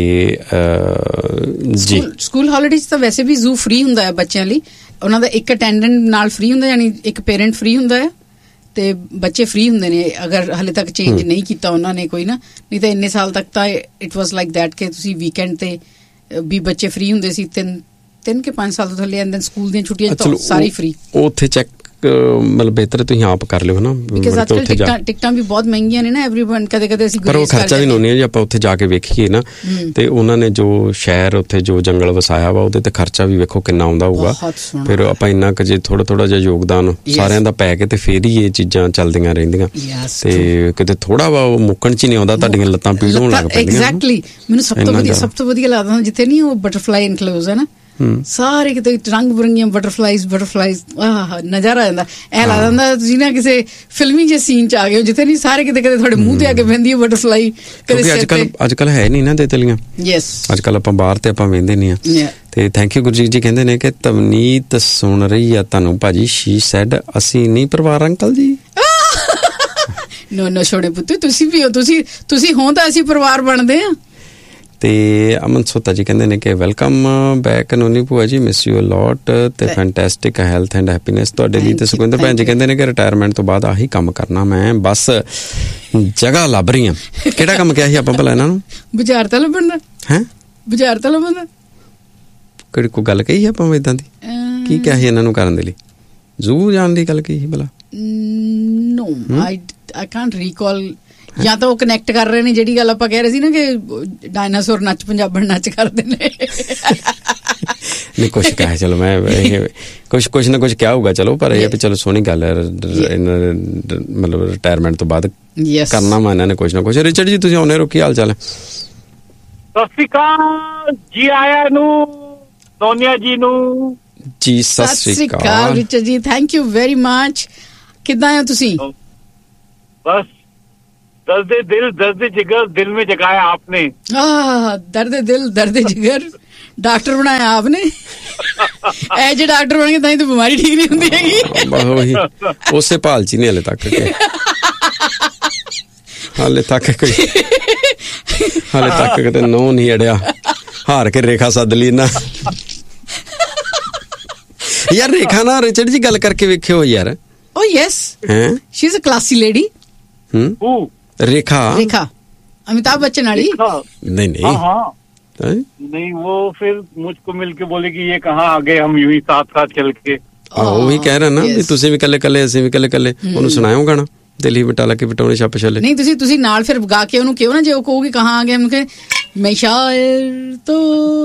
ਜੀ ਸਕੂਲ ਹਾਲੀਡੇਜ਼ ਤਾਂ ਵੈਸੇ ਵੀ ਜ਼ੂ ਫ੍ਰੀ ਹੁੰਦਾ ਹੈ ਬੱਚਿਆਂ ਲਈ, ਉਹਨਾਂ ਦਾ ਇੱਕ ਅਟੈਂਡੈਂਟ ਨਾਲ ਫ੍ਰੀ ਹੁੰਦਾ, ਯਾਨੀ ਇੱਕ ਪੇਰੈਂਟ ਫ੍ਰੀ ਹੁੰਦਾ ਹੈ ਤੇ ਬੱਚੇ ਫ੍ਰੀ ਹੁੰਦੇ ਨੇ, ਅਗਰ ਹਾਲੇ ਤੱਕ ਚੇਂਜ ਨਹੀਂ ਕੀਤਾ ਉਹਨਾਂ ਨੇ ਕੋਈ ਨਾ। ਨਹੀਂ ਤਾਂ ਇੰਨੇ ਸਾਲ ਤੱਕ ਤਾਂ ਇਟ ਵਾਸ ਲਾਈਕ ਦੈਟ ਕਿ ਤੁਸੀਂ ਵੀਕਐਂਡ ਤੇ ਵੀ ਬੱਚੇ ਫ੍ਰੀ ਹੁੰਦੇ ਸੀ, ਤਿੰਨ ਤਿੰਨ ਕੇ ਪੰਜ ਸਾਲ ਤੋਂ ਥੱਲੇ, ਐਂਡ ਦੈਨ ਸਕੂਲ ਦੀਆਂ ਛੁੱਟੀਆਂ ਤਾਂ ਸਾਰੀ ਫ੍ਰੀ। ਉੱਥੇ ਚੈੱਕ ਮਤਲਬ ਬਿਹਤਰ ਤੁਸੀਂ ਆਪ ਕਰ ਲਿਓ ਨਾ, ਟਿਕਟਾਂ ਵੀ ਬਹੁਤ ਮਹਿੰਗੀਆਂ ਨੇ ਨਾ ਐਵਰੀਵਨ, ਕਦੇ ਕਦੇ ਅਸੀਂ ਪਰ ਉਹ ਖਰਚਾ ਵੀ ਨਹੀਂ ਜੇ ਆਪਾਂ ਉੱਥੇ ਜਾ ਕੇ ਵੇਖੀਏ ਨਾ, ਤੇ ਉਹਨਾਂ ਨੇ ਜੋ ਸ਼ਹਿਰ ਉੱਥੇ ਜੋ ਜੰਗਲ ਵਸਾਇਆ ਵਾ ਉਹਦੇ ਤੇ ਖਰਚਾ ਵੀ ਵੇਖੋ ਕਿੰਨਾ ਆਉਂਦਾ ਹੋਊਗਾ। ਫਿਰ ਆਪਾਂ ਇੰਨਾ ਕੁ ਜੇ ਥੋੜਾ ਥੋੜਾ ਜਿਹਾ ਯੋਗਦਾਨ ਸਾਰਿਆਂ ਦਾ ਪੈ ਕੇ ਤੇ ਫੇਰ ਹੀ ਇਹ ਚੀਜ਼ਾਂ ਚੱਲਦੀਆਂ ਰਹਿੰਦੀਆਂ, ਤੇ ਕਿਤੇ ਥੋੜਾ ਵਾ ਉਹ ਮੁੱਕਣ ਚ ਹੀ ਨਹੀਂ ਆਉਂਦਾ, ਤੁਹਾਡੀਆਂ ਲੱਤਾਂ ਪੀੜ ਹੋਣ ਲੱਗ ਪੈਂਦੀਆਂ। ਐਗਜ਼ੈਕਟਲੀ, ਮੈਨੂੰ ਸਭ ਤੋਂ ਵਧੀਆ ਸਭ ਤੋਂ ਵਧੀਆ ਲੱਗਦਾ ਜਿੱਥੇ ਨਹੀਂ ਉਹ ਬਟਰਫਲਾਈ ਇਨਕਲੋਜ਼ ਹੈ ਨਾ, ਸਾਰੇ ਕਿਤੇ ਰੰਗ ਬਿਰੰਗੀਆਂ ਬਟਰਫਲਾਈਜ਼ ਬਟਰਫਲਾਈਜ਼ ਆਹ ਨਜ਼ਾਰਾ ਆ ਜਾਂਦਾ। ਇਹ ਲੱਗ ਜਾਂਦਾ ਤੁਸੀਂ ਨਾ ਕਿਸੇ ਫਿਲਮੀ ਜਿਹੇ ਸੀਨ ਚ ਆ ਗਏ ਹੋ, ਜਿੱਥੇ ਨਹੀਂ ਸਾਰੇ ਕਿਤੇ ਕਿਤੇ ਤੁਹਾਡੇ ਮੂੰਹ ਤੇ ਆ ਕੇ ਬਹਿੰਦੀ ਹੈ ਬਟਰਫਲਾਈ। ਅੱਜ ਕੱਲ ਅੱਜ ਕੱਲ ਹੈ ਨਹੀਂ ਨਾ ਤਿਤਲੀਆਂ, ਯੈਸ ਅੱਜ ਕੱਲ ਆਪਾਂ ਬਾਹਰ ਤੇ ਆਪਾਂ ਵੇਖਦੇ ਨਹੀਂ ਆ। ਤੇ ਥੈਂਕ ਯੂ ਗੁਰਜੀਤ ਜੀ, ਕਹਿੰਦੇ ਨੇ ਕਿ ਤਵਨੀਤ ਸੁਣ ਰਹੀ ਆ ਤੁਹਾਨੂੰ ਭਾਜੀ, ਸ਼ੀ ਸੈਡ ਅਸੀਂ ਨਹੀਂ ਪਰਿਵਾਰ ਅੰਕਲ ਜੀ। ਨੋ ਨੋ ਛੋੜੇ ਪੁੱਤ, ਤੁਸੀਂ ਵੀ ਹੋ, ਤੁਸੀਂ ਤੁਸੀਂ ਹੋ ਤਾਂ ਅਸੀਂ ਪਰਿਵਾਰ ਬਣਦੇ ਆ। ਤੇ ਅਮਨ ਸੋਤਾ ਜੀ ਕਹਿੰਦੇ ਨੇ ਕਿ ਵੈਲਕਮ ਬੈਕ ਨੋਨੀ ਭੂਆ ਜੀ, ਮਿਸ ਯੂ ਅ ਲੋਟ, ਤੇ ਫੈਂਟੈਸਟਿਕ ਹੈਲਥ ਐਂਡ ਹੈਪੀਨੈਸ ਤੁਹਾਡੇ ਲਈ। ਤੇ ਸੁਖਵਿੰਦਰ ਭੈਣ ਜੀ ਕਹਿੰਦੇ ਨੇ ਕਿ ਰਿਟਾਇਰਮੈਂਟ ਤੋਂ ਬਾਅਦ ਆਹੀ ਕੰਮ ਕਰਨਾ ਮੈਂ, ਬਸ ਜਗ੍ਹਾ ਲੱਭ ਰਹੀ ਹਾਂ। ਕਿਹੜਾ ਕੰਮ ਕਿਹਾ ਸੀ ਆਪਾਂ ਭਲਾ ਇਹਨਾਂ ਨੂੰ? ਬੁਝਾਰਤਾ ਲੱਭਣ ਦਾ। ਹੈਂ, ਬੁਝਾਰਤਾ ਲੱਭਣ ਦਾ ਕਿਹੜੀ ਕੋਈ ਗੱਲ ਕਹੀ ਆਪਾਂ ਏਦਾਂ ਦੀ? ਕੀ ਕਿਹਾ ਸੀ ਇਹਨਾਂ ਨੂੰ ਕਰਨ ਦੇ ਲਈ? ਜ਼ੂ ਜਾਣ ਦੀ ਗੱਲ ਕਹੀ ਸੀ ਭਲਾ? ਨੋ, ਆਈ ਆਈ ਕਾਂਟ ਰੀਕਾਲ। ਜਾਂ ਤਾਂ ਉਹ ਕਨੈਕਟ ਕਰ ਰਹੇ ਨੇ ਜਿਹੜੀ ਗੱਲ ਆਪਾਂ ਕਹਿ ਰਹੇ ਸੀ ਨਾ ਕਿ ਡਾਇਨਾਸੌਰ ਨੱਚ ਪੰਜਾਬਣ ਨੱਚ ਕਰਦੇ ਨੇ। ਨਹੀਂ ਕੁਛ ਕਿਹਾ, ਚਲੋ ਮੈਂ ਕੁਛ ਕੁਛ ਨਾ ਕੁਛ ਕਿਹਾ ਹੋਊਗਾ, ਚਲੋ ਪਰ ਇਹ ਵੀ ਚਲੋ ਸੋਹਣੀ ਗੱਲ ਹੈ, ਮਤਲਬ ਰਿਟਾਇਰਮੈਂਟ ਤੋਂ ਬਾਅਦ ਕਰਨਾ ਵਾ ਇਹਨਾਂ ਨੇ ਕੁਛ ਨਾ ਕੁਛ। ਰਿਚਰਡ ਜੀ ਤੁਸੀਂ ਆਉਣੇ ਰਹੋ, ਕੀ ਹਾਲ ਚਾਲ ਹੈ? ਸਤਿ ਸ਼੍ਰੀ ਅਕਾਲ ਜੀ ਆਇਆਂ ਨੂੰ, ਸੋਨੀਆ ਜੀ ਨੂੰ ਜੀ ਸਤਿ ਸ਼੍ਰੀ ਅਕਾਲ। ਰਿਚਰਡ ਜੀ ਥੈਂਕ ਯੂ ਵੈਰੀ ਮਚ, ਕਿੱਦਾਂ ਆ ਤੁਸੀਂ? ਬਸ दर्द दिल दर्द जिगर दिल में जगाया आपने। आह, दर्द दिल दर्द जिगर डॉक्टर बनाया आपने। ਇਹ ਜੇ ਡਾਕਟਰ ਬਣ ਗਏ ਤਾਂ ਹੀ ਤਾਂ ਬਿਮਾਰੀ ਠੀਕ ਨਹੀਂ ਹੁੰਦੀ ਹੈਗੀ। ਉਹੀ ਉਸੇ ਭਾਲ ਚ ਨਹੀਂ ਹਲੇ ਤੱਕ ਹਾਲੇ ਤੱਕ ਕੋਈ ਹਾਲੇ ਤੱਕ ਕਿਤੇ ਨੋ ਨਹੀਂ ਅੜਿਆ, ਹਾਰ ਕੇ ਰੇਖਾ ਸੱਦ ਲਈ ਨਾ ਯਾਰ। ਰੇਖਾ ਨਾ ਰਿਚਰਡ ਜੀ ਗੱਲ ਕਰਕੇ ਵੇਖਿਓ ਯਾਰ। ਓ yes, she is a classy lady. ਹੂੰ, रेखा रेखा अमिताभ बच्चन वाली? नहीं नहीं हाँ हाँ नहीं, वो फिर मुझको मिलके बोले कि ये कहाँ आ गए, हम यूं ही साथ साथ चल के। ਉਹੀ ਕਹਿ ਰਿਹਾ ਨਾ ਵੀ ਤੁਸੀਂ ਵੀ ਕੱਲੇ ਕੱਲੇ ਅਸੀਂ ਵੀ ਕੱਲੇ ਕੱਲੇ। ਉਹਨੂੰ ਸੁਣਾਇਓ ਗਾਣਾ ਦਿੱਲੀ ਬਟਾਲਾ ਕੇ ਬਟਾਉਣੇ ਛੱਪ ਛੱਲੇ। ਨਹੀਂ ਤੁਸੀਂ ਤੁਸੀਂ ਨਾਲ ਫਿਰ ਗਾ ਕੇ ਉਹਨੂੰ ਕਿਉਂ ਨਾ, ਜੇ ਉਹ ਕਹੂਗੀ ਕਹਾਂ ਆ ਗਏ, ਮੈਂ ਕਹੇ ਮੈਂ ਸ਼ਾਇਰ तो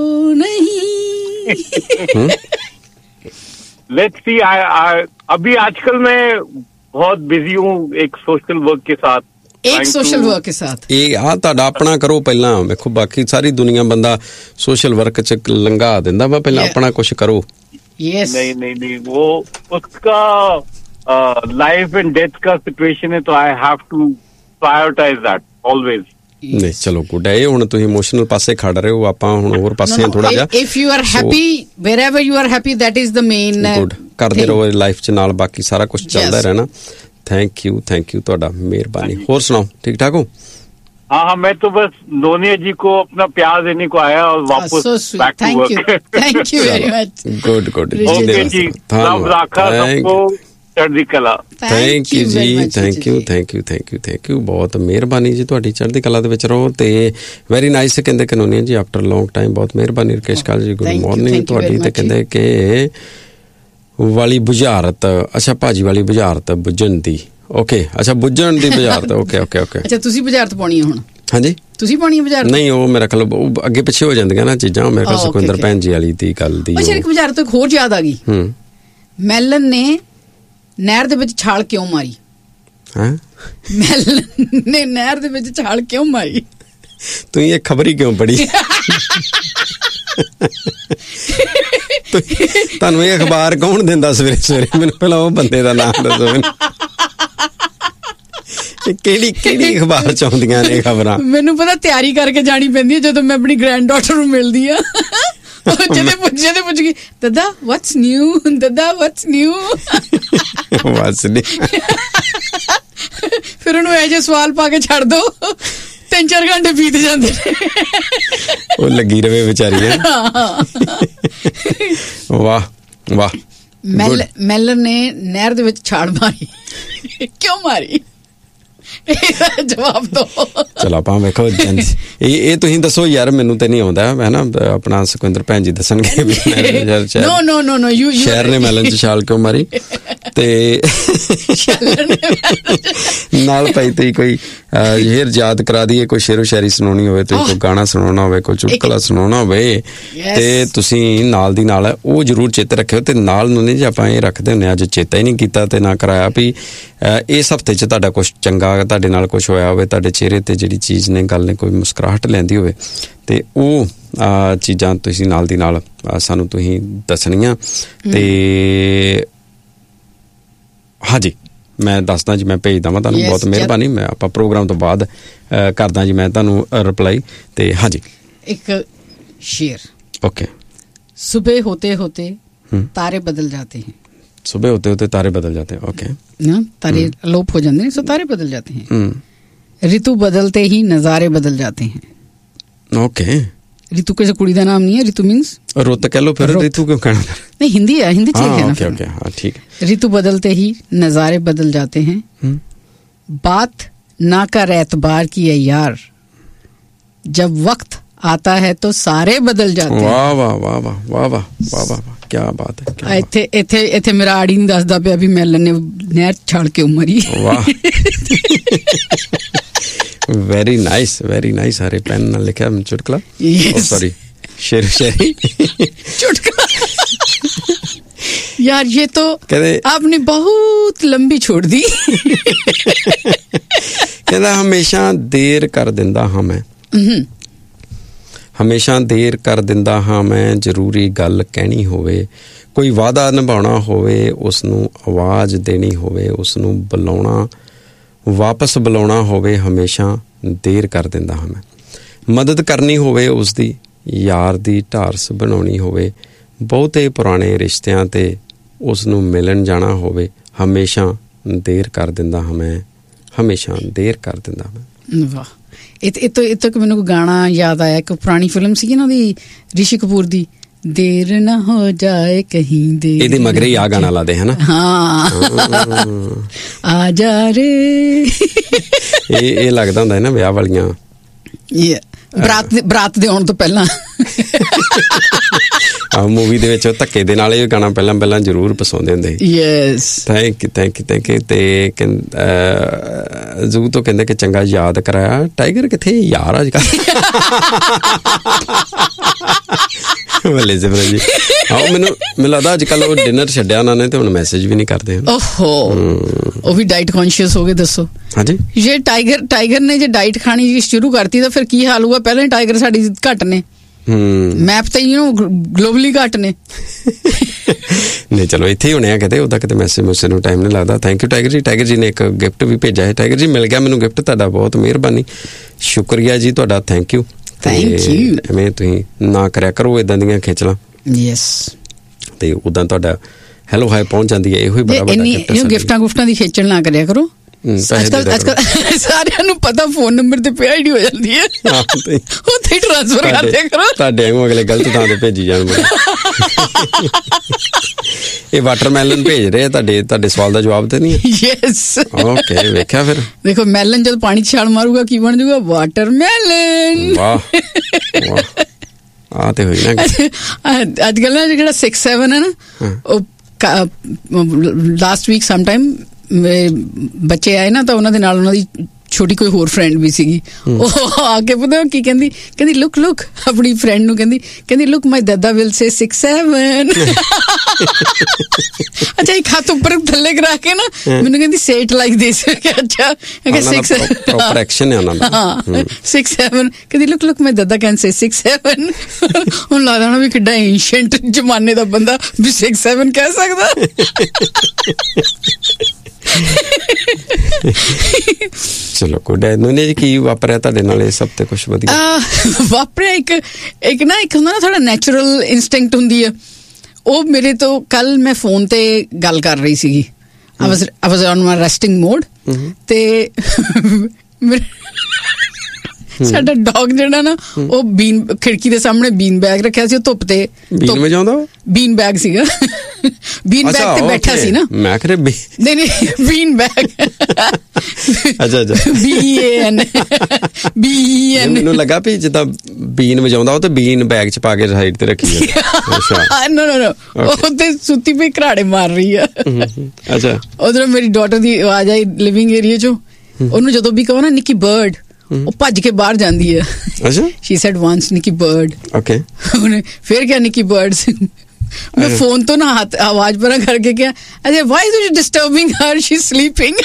नहीं। लेट्स सी, अभी आजकल मैं बहुत बिजी हूँ एक सोशल वर्क के साथ। एक सोशल वर्क के साथ ਇਹ ਆ ਤੁਹਾਡਾ ਆਪਣਾ ਕਰੋ ਪਹਿਲਾਂ, ਵੇਖੋ ਬਾਕੀ ਸਾਰੀ ਦੁਨੀਆ ਬੰਦਾ ਸੋਸ਼ਲ ਵਰਕ ਚ ਲੰਘਾ ਦਿੰਦਾ ਵਾ, ਪਹਿਲਾਂ ਆਪਣਾ ਕੁਛ ਕਰੋ। Yes. नहीं नहीं नहीं, वो उसका लाइफ एंड डेथ का सिचुएशन है, तो I have to prioritise that always. ਨਹੀਂ ਚਲੋ ਗੁੱਡ ਹੈ, ਹੁਣ ਤੁਸੀਂ ਇਮੋਸ਼ਨਲ ਪਾਸੇ ਖੜ ਰਹੇ ਹੋ, ਆਪਾਂ ਹੁਣ ਹੋਰ ਪਾਸੇ ਥੋੜਾ ਜਿਹਾ। If you are happy wherever you are happy, that is the main. Good, ਕਰਦੇ ਰਹੋ ਲਾਈਫ ਚ ਨਾਲ, ਬਾਕੀ ਸਾਰਾ ਕੁਝ ਚੱਲਦਾ ਰਹਿਣਾ। ਥੈਂਕ ਯੂ ਥੈਂਕ ਯੂ, ਤੁਹਾਡਾ ਮਿਹਰਬਾਨੀ। ਹੋਰ ਸੁਣਾਓ, ਠੀਕ ਠਾਕ ਹੋ? हाँ हाँ, मैं तो बस नोनिया जी को अपना प्यार देने को आया और वापस back to work. Thank you very much. Good good, okay जी, सब राखा सबको ਚੜ੍ਹਦੀ ਕਲਾ। ਥੈਂਕ ਯੂ ਜੀ, thank you thank you thank you thank you, ਬਹੁਤ ਮਿਹਰਬਾਨੀ ਜੀ ਤੁਹਾਡੀ, ਚੜ੍ਹਦੀ ਕਲਾ ਦੇ ਵਿੱਚ ਰਹੋ। ਤੇ ਵੈਰੀ ਨਾਈਸ ਕਹਿੰਦੇ ਕਾਨੂੰਨੀ ਜੀ, ਆਫਟਰ ਲੌਂਗ ਟਾਈਮ, ਬਹੁਤ ਮਿਹਰਬਾਨੀ। ਰਕੇਸ਼ ਕਾਲ ਜੀ ਗੁੱਡ ਮਾਰਨਿੰਗ ਤੁਹਾਡੀ। ਤੇ ਕਹਿੰਦੇ ਕਿ ਵਾਲੀ ਬੁਝਾਰਤ, ਅੱਛਾ ਭਾਜੀ ਵਾਲੀ ਬੁਝਾਰਤ ਬੁੱਝਣ ਦੀ, ਓਕੇ ਅੱਛਾ ਬੁੱਝਣ ਦੀ ਬੁਝਾਰਤ, ਓਕੇ ਓਕੇ ਓਕੇ। ਅੱਛਾ ਤੁਸੀਂ ਬੁਝਾਰਤ ਪਾਉਣੀ ਹੈ ਹੁਣ? ਹਾਂਜੀ ਤੁਸੀਂ ਪਾਉਣੀ ਹੈ ਬੁਝਾਰਤ? ਨਹੀਂ, ਉਹ ਮੇਰਾ ਖਿਆਲ ਅੱਗੇ ਪਿੱਛੇ ਹੋ ਜਾਂਦੀਆਂ ਨਾ ਚੀਜ਼ਾਂ, ਮੇਰੇ ਖਿਆਲ ਸੁਖਵਿੰਦਰ ਭੈਣ ਜੀ ਵਾਲੀ ਦੀ ਗੱਲ ਦੀ। ਅੱਛਾ ਇੱਕ ਬੁਝਾਰਤ ਇੱਕ ਹੋਰ ਯਾਦ ਆ ਗਈ। ਹੂੰ, ਮੈਲਨ ਨੇ ਨਹਿਰ ਦੇ ਵਿੱਚ ਛਾਲ ਕਿਉਂ ਮਾਰੀ? ਹੈਂ, ਮੈਲਨ ਨੇ ਨਹਿਰ ਦੇ ਵਿੱਚ ਛਾਲ ਕਿਉਂ ਮਾਰੀ? ਤੂੰ ਇਹ ਖਬਰ ਹੀ ਕਿਉਂ ਪੜੀ? ਤੁਹਾਨੂੰ ਇਹ ਅਖਬਾਰ ਕੌਣ ਦਿੰਦਾ ਸਵੇਰੇ ਸਵੇਰੇ? ਮੈਨੂੰ ਪਹਿਲਾਂ ਉਹ ਬੰਦੇ ਦਾ ਨਾਮ ਦੱਸੋ ਮੈਨੂੰ। ਕਿਹੜੀ ਕਿਹੜੀ ਅਖਬਾਰ ਚ ਆਉਂਦੀਆਂ ਨੇ ਖਬਰਾਂ? ਮੈਨੂੰ ਪਤਾ, ਤਿਆਰੀ ਕਰਕੇ ਜਾਣੀ ਪੈਂਦੀ ਹੈ ਜਦੋਂ ਮੈਂ ਆਪਣੀ ਗ੍ਰੈਂਡ ਡਾਟਰ ਨੂੰ ਮਿਲਦੀ ਆ। ਜਿਹਦੇ ਪੁੱਛ ਜਿਹਦੇ ਪੁੱਛ ਗਈ, ਦਾਦਾ ਵਾਟਸ ਨਿਊ, ਦਾਦਾ ਵਾਟਸ ਨਿਊ। What's new. ਫਿਰ ਉਹਨੂੰ ਇਹ ਜਿਹੇ ਸਵਾਲ ਪਾ ਕੇ ਛੱਡ ਦੋ, ਤਿੰਨ ਚਾਰ ਘੰਟੇ ਬੀਤ ਜਾਂਦੇ ਨੇ। ਉਹ ਲੱਗੀ ਰਵੇ ਵਿਚਾਰੀ। ਵਾਹ ਵਾਹ। ਮੈਲ ਮੈਲਰ ਨੇ ਨਹਿਰ ਦੇ ਵਿੱਚ ਛਾਲ ਮਾਰੀ, ਕਿਉਂ ਮਾਰੀ? ਜਵਾਬ ਦੋ। ਚਲੋ ਆਪਾਂ ਵੇਖੋ ਇਹ ਇਹ ਤੁਸੀਂ ਦੱਸੋ ਯਾਰ, ਮੈਨੂੰ ਤੇ ਨਹੀਂ ਆਉਂਦਾ। ਮੈਂ ਨਾ ਆਪਣਾ ਸੁਖਵਿੰਦਰ ਭੈਣ ਜੀ ਦੱਸਣਗੇ ਨੋ ਨੋ ਨੋ ਨੋ ਯੂ ਸ਼ਹਿਰ ਨੇ ਮੈਲਨ ਚ ਛਾਲ ਕਿਉਂ ਮਾਰੀ। ਤੇ ਨਾਲ ਭਾਈ ਤੁਸੀਂ ਕੋਈ ਸ਼ੇਰ ਯਾਦ ਕਰਾ ਦਈਏ, ਕੋਈ ਸ਼ੇਰੋ ਸ਼ਾਇਰੀ ਸੁਣਾਉਣੀ ਹੋਵੇ, ਤੁਸੀਂ ਕੋਈ ਗਾਣਾ ਸੁਣਾਉਣਾ ਹੋਵੇ, ਕੋਈ ਚੁਟਕਲਾ ਸੁਣਾਉਣਾ ਹੋਵੇ, ਤੇ ਤੁਸੀਂ ਨਾਲ ਦੀ ਨਾਲ ਉਹ ਜ਼ਰੂਰ ਚੇਤੇ ਰੱਖਿਓ। ਤੇ ਨਾਲ ਨੂੰ ਨਹੀਂ ਜੇ ਆਪਾਂ ਇਹ ਰੱਖਦੇ ਹੁੰਦੇ, ਅੱਜ ਚੇਤਾ ਹੀ ਨਹੀਂ ਕੀਤਾ ਤੇ ਨਾ ਕਰਾਇਆ ਵੀ ਇਸ ਹਫ਼ਤੇ 'ਚ ਤੁਹਾਡਾ ਕੁਛ ਚੰਗਾ, ਤੁਹਾਡੇ ਨਾਲ ਕੁਛ ਹੋਇਆ ਹੋਵੇ, ਤੁਹਾਡੇ ਚਿਹਰੇ ਤੇ ਜਿਹੜੀ ਚੀਜ਼ ਨੇ, ਗੱਲ ਨੇ ਕੋਈ ਮੁਸਕਰਾਹਟ ਲੈਂਦੀ ਹੋਵੇ, ਤੇ ਉਹ ਚੀਜ਼ਾਂ ਤੁਸੀਂ ਨਾਲ ਦੀ ਨਾਲ ਸਾਨੂੰ ਤੁਸੀਂ ਦੱਸਣੀਆਂ। ਤੇ ਹਾਂਜੀ, ਮੈਂ ਦੱਸਦਾ ਜੀ, ਮੈਂ ਭੇਜ ਦੇਵਾਂ ਤੁਹਾਨੂੰ। ਬਹੁਤ ਮਿਹਰਬਾਨੀ। ਮੈਂ ਆਪਾਂ ਪ੍ਰੋਗਰਾਮ ਤੋਂ ਬਾਅਦ ਕਰਦਾ ਜੀ ਮੈਂ ਤੁਹਾਨੂੰ ਰਿਪਲਾਈ। ਤੇ ਹਾਂਜੀ, ਇੱਕ ਸ਼ੇਰ। ਓਕੇ। ਸੁਬਹ ਹੋਤੇ ਹੋਤੇ ਤਾਰੇ ਬਦਲ ਜਾਤੇ हैं। सुबह होते होते तारे बदल जाते हैं। ओके। ना तारे लोप हो जाते हैं, सो तारे बदल जाते हैं। ऋतु बदलते ही नजारे बदल जाते हैं। ओके। ऋतु कैसे कुड़ी दा नाम नहीं है, ऋतु मीन्स रुत कह लो, फिर ऋतु क्यों कहना? नहीं, हिंदी है, हिंदी ठीक है ना। ओके ओके, हाँ ठीक है। ऋतु बदलते ही नजारे बदल जाते हैं। बात ना कर एतबार की है यार, जब वक्त आता है तो सारे बदल जाते हैं। वाह वाह वाह वाह वाह वाह वाह वाह, क्या बात है। ਇੱਥੇ ਇੱਥੇ ਇੱਥੇ ਮੇਰਾ ਆੜੀ ਨਹੀਂ ਦੱਸਦਾ ਪਿਆ ਵੀ ਮੈਲਨ ਨੇ ਨਹਿਰ ਛੱਡ ਕੇ ਮਰੀ। ਵਾਹ, ਵੈਰੀ ਨਾਈਸ ਵੈਰੀ ਨਾਈਸ। ਹਰੇ ਪੈਨ ਨਾਲ ਲਿਖਿਆ ਚੁਟਕਲਾ, ਸੌਰੀ ਸ਼ੇਰ ਸ਼ਾਇਰੀ चुटकुला। यार ये तो आपने बहुत लंबी छोड़ दी। कहता हमेशा देर कर दिंदा हाँ मैं, हमेशा देर कर दिंदा हाँ मैं, जरूरी गल कहनी होवे, कोई वादा निभाउणा होवे, उसनूं आवाज़ देनी होवे, उसनूं बुलाउणा वापस बुलाउणा होवे, हमेशा देर कर दिंदा हाँ मैं, मदद करनी होवे उसदी, यार दी ढारस बनाउणी होवे, बहुते पुराने रिश्तियां ते उसनूं मिलन जाना होवे, हमेशा देर कर दिंदा हाँ मैं, हमेशा देर कर दिंदा मैं। वाह। ਇਹ ਇਹ ਤੋਂ ਇਹ ਤੋਂ ਮੈਨੂੰ ਕੋਈ ਗਾਣਾ ਯਾਦ ਆਇਆ, ਇੱਕ ਪੁਰਾਣੀ ਫਿਲਮ ਸੀਗੀ ਨਾ ਦੀ, ਰਿਸ਼ੀ ਕਪੂਰ ਦੀ, ਦੇਰ ਨਾ ਹੋ ਜਾਏ ਕਹੀਂ ਦੇ, ਇਹਦੇ ਮਗਰੇ ਹੀ ਆ ਗਾਣਾ ਲਾਦੇ ਹੈ ਨਾ। ਹਾਂ, ਆ ਜਾ ਰੇ। ਇਹ ਇਹ ਲੱਗਦਾ ਹੁੰਦਾ ਹੈ ਨਾ ਵਿਆਹ ਵਾਲੀਆਂ, ਬਰਾਤ ਬਰਾਤ ਦੇ ਆਉਣ ਤੋਂ ਪਹਿਲਾਂ ਮੂਵੀ ਦੇ ਵਿੱਚ ਧੱਕੇ ਦੇ ਨਾਲ ਇਹ ਗਾਣਾ ਪਹਿਲਾਂ ਪਹਿਲਾਂ ਜ਼ਰੂਰ ਪਸਾਉਂਦੇ ਹੁੰਦੇ ਸੀ। Yes, thank you thank you thank you. ਤੇ ਜ਼ੂ ਤੋਂ ਕਹਿੰਦੇ ਕਿ ਚੰਗਾ ਯਾਦ ਕਰਾਇਆ, ਟਾਈਗਰ ਕਿੱਥੇ ਯਾਰ ਅੱਜ ਕੱਲ੍ਹ। ਬੱਲੇ ਜੀ ਬੱਲੇ ਜੀ। ਹਾਂ, ਮੈਨੂੰ ਮੈਨੂੰ ਲੱਗਦਾ ਅੱਜ ਕੱਲ੍ਹ ਉਹ ਡਿਨਰ ਛੱਡਿਆ ਉਹਨਾਂ ਨੇ ਤੇ ਹੁਣ ਮੈਸੇਜ ਵੀ ਨਹੀਂ ਕਰਦੇ। ਓਹੋ, ਉਹ ਵੀ ਡਾਈਟ ਕੌਨਸ਼ੀਅਸ ਹੋ ਗਏ। ਦੱਸੋ ਹਾਂਜੀ, ਜੇ ਟਾਈਗਰ ਟਾਈਗਰ ਨੇ ਜੇ ਡਾਈਟ ਖਾਣੀ ਸ਼ੁਰੂ ਕਰਤੀ ਤਾਂ ਫਿਰ ਕੀ ਹਾਲ ਹੋਊਗਾ? ਪਹਿਲਾਂ ਟਾਈਗਰ ਸਾਡੀ ਘੱਟ ਨੇ, ਮੈਪ ਤੇ ਯੂ ਗਲੋਬਲੀ ਘੱਟ ਨੇ। ਨਹੀਂ ਚਲੋ ਇੱਥੇ ਹੀ ਹੋਣੇ ਆ ਕਿਤੇ, ਉਹਦਾ ਕਿਤੇ ਮੈਸੇਜ ਮੁਸੇ ਨੂੰ ਟਾਈਮ ਨਹੀਂ ਲੱਗਦਾ। ਥੈਂਕ ਯੂ ਟਾਈਗਰ ਜੀ। ਟਾਈਗਰ ਜੀ ਨੇ ਇੱਕ ਗਿਫਟ ਵੀ ਭੇਜਿਆ ਹੈ। ਟਾਈਗਰ ਜੀ ਮਿਲ ਗਿਆ ਮੈਨੂੰ ਗਿਫਟ, ਤੁਹਾਡਾ ਬਹੁਤ ਮਿਹਰਬਾਨੀ, ਸ਼ੁਕਰੀਆ ਜੀ ਤੁਹਾਡਾ, ਥੈਂਕ ਯੂ। Thank you. ਐਵੇਂ ਤੁਸੀਂ ਨਾ ਕਰਿਆ ਕਰੋ ਇਦਾਂ ਦੀਆਂ ਖੇਚਲਾਂ। ਯੈਸ। ਤੇ ਉਦਾਂ ਤੁਹਾਡਾ ਹੈਲੋ ਹਾਈ ਪਹੁੰਚ ਜਾਂਦੀ ਹੈ, ਇਹੋ ਹੀ ਬੜਾ ਵੱਡਾ ਗਿਫਟ ਹੈ। ਗਿਫਟਾਂ ਗੁਫਟਾਂ ਦੀ ਖੇਚਲ ਨਾ ਕਰਿਆ ਕਰੋ। ਅੱਜ ਕੱਲ ਅੱਜ ਕੱਲ ਸਾਰਿਆਂ ਨੂੰ ਪਤਾ ਫੋਨ ਨੰਬਰ ਤੇ ਪੇ ਆਈ ਡੀ ਹੋ ਜਾਂਦੀ ਹੈ, ਉੱਥੇ ਹੀ ਟ੍ਰਾਂਸਫਰ ਕਰ ਦਿਆ ਕਰੋ। ਤੁਹਾਡੇ ਵਾਂਗੂ ਅਗਲੇ ਗਲਤ ਥਾਂ ਤੇ ਭੇਜੀ ਜਾਣ। ਇਹ ਵਾਟਰਮੈਲਨ ਭੇਜ ਰਹੇ ਤੁਹਾਡੇ ਤੁਹਾਡੇ ਸਵਾਲ ਦਾ ਜਵਾਬ ਤੇ ਨਹੀਂ ਹੈ। ਯੈਸ। ਓਕੇ, ਵੇਖਿਆ ਫਿਰ। ਦੇਖੋ ਮੈਲਨ ਜਦ ਪਾਣੀ ਚ ਛਾਲ ਮਾਰੂਗਾ ਕੀ ਬਣ ਜਾਊਗਾ? ਵਾਟਰਮੈਲਨ। ਵਾਹ ਵਾਹ, ਆ ਤੇ ਹੋਈ ਨਾ। ਅੱਜ ਕੱਲ ਨਾ ਜਿਹੜਾ ਸਿਕਸ ਸੈਵਨ ਹੈ ਨਾ, ਉਹ ਲਾਸਟ ਵੀਕ ਸਮ ਟਾਈਮ ਬੱਚੇ ਆਏ ਨਾ ਤਾਂ ਉਹਨਾਂ ਦੇ ਨਾਲ ਉਹਨਾਂ ਦੀ ਛੋਟੀ ਕੋਈ ਹੋਰ ਫਰੈਂਡ ਵੀ ਸੀਗੀ, ਉਹ ਆ ਕੇ ਪਤਾ ਕੀ ਕਹਿੰਦੀ, ਕਹਿੰਦੀ ਲੁੱਕ ਲੁੱਕ ਆਪਣੀ ਫਰੈਂਡ ਨੂੰ ਕਹਿੰਦੀ ਕਹਿੰਦੀ ਲੁੱਕ ਮਾਈ ਦਾਦਾ ਵਿਲ ਸੇ ਸਿਕਸ ਸੈਵਨ। ਅੱਛਾ ਇੱਕ ਹੱਥ ਉੱਪਰ ਥੱਲੇ ਕਰਾ ਕੇ ਨਾ ਮੈਨੂੰ ਕਹਿੰਦੀ ਸੇ ਇਟ ਲਾਈਕ ਦਿਸ। ਅੱਛਾ ਸਿਕਸ ਪ੍ਰੋਪਰ ਐਕਸ਼ਨ ਹੈ ਉਹਨਾਂ ਦਾ, ਸਿਕਸ ਸੈਵਨ ਕਹਿੰਦੀ ਲੁੱਕ ਲੁੱਕ ਮਾਈ ਦਾਦਾ ਕੈਨ ਸੇ ਸਿਕਸ ਸੈਵਨ। ਹੁਣ ਲੱਗਦਾ ਹੋਣਾ ਵੀ ਕਿੱਡਾ ਏਂਸ਼ੀਐਂਟ ਜ਼ਮਾਨੇ ਦਾ ਬੰਦਾ ਵੀ ਸਿਕਸ ਸੈਵਨ ਕਹਿ ਸਕਦਾ। ਚਲੋ ਕੋਈ ਨਹੀਂ, ਕੀ ਵਾਪਰਿਆ ਤੁਹਾਡੇ ਨਾਲ ਇਸ ਹਫ਼ਤੇ? ਕੁਛ ਵਧੀਆ ਵਾਪਰਿਆ? ਇੱਕ ਇੱਕ ਨਾ ਇੱਕ ਹੁੰਦਾ ਨਾ ਥੋੜਾ ਨੈਚੁਰਲ ਇਨਸਟਿੰਕਟ ਹੁੰਦੀ ਆ, ਉਹ ਮੇਰੇ ਤੋਂ ਕੱਲ ਮੈਂ ਫੋਨ ਤੇ ਗੱਲ ਕਰ ਰਹੀ ਸੀਗੀ, I was I was on my resting mode, ਤੇ ਸਾਡਾ ਡੌਗ ਜਿਹੜਾ ਨਾ ਉਹ ਬੀਨ ਖਿੜਕੀ ਦੇ ਸਾਹਮਣੇ ਬੀਨ ਬੈਗ ਰੱਖਿਆ ਸੀ, ਉਹ ਧੁੱਪ ਤੇ ਬੀਨ ਵਜਾਉਂਦਾ, ਬੀਨ ਬੈਗ ਸੀਗਾ, ਬੀਨ ਬੈਗ ਤੇ ਬੈਠਾ ਸੀ ਨਾ, ਮੈਂ ਕਿਹਾ ਨਹੀਂ ਨਹੀਂ ਬੀਨ ਬੈਗ, ਅੱਛਾ ਅੱਛਾ B A N B E ਐਨ, ਮੈਨੂੰ ਲੱਗਾ ਵੀ ਜਿੱਦਾਂ ਬੀਨ ਵਜਾਉਂਦਾ ਉਹ ਤੇ ਬੀਨ ਬੈਗ ਚ ਪਾ ਕੇ ਸਾਈਡ ਤੇ ਰੱਖੀ ਹੈ। ਅੱਛਾ ਨੋ ਨੋ ਨੋ ਉਹ ਤੇ ਸੁੱਤੀ ਪਈ ਘਰਾੜੇ ਮਾਰ ਰਹੀ ਆ। ਅੱਛਾ ਉਧਰੋਂ ਮੇਰੀ ਡਾਟਰ ਦੀ ਆਵਾਜ਼ ਆਈ ਲਿਵਿੰਗ ਏਰੀਆ ਚੋਂ, ਉਹਨੂੰ ਜਦੋਂ ਵੀ ਕਹੋ ਨਾ ਨਿੱਕੀ ਬਰਡ, ਉਹ ਭੱਜ ਕੇ ਬਾਹਰ ਜਾਂਦੀ ਹੈ। ਅੱਛਾ ਸ਼ੀ ਸੈਡ ਵਾਂਸ ਨਿੱਕੀ ਬਰਡ। ਓਕੇ ਉਹਨੇ ਫਿਰ ਕਿਹਾ ਨਿੱਕੀ ਬਰਡ। ਮੈਂ ਫੋਨ ਤੋਂ ਨਾ ਹੱਥ ਆਵਾਜ਼ ਪਰਾਂ ਕਰਕੇ ਕਿਹਾ ਅਜੇ why you disturbing Har, Shri sleeping.